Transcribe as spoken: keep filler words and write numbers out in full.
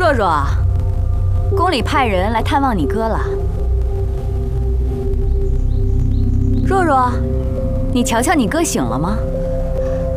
若若，宫里派人来探望你哥了。若若，你瞧瞧你哥醒了吗？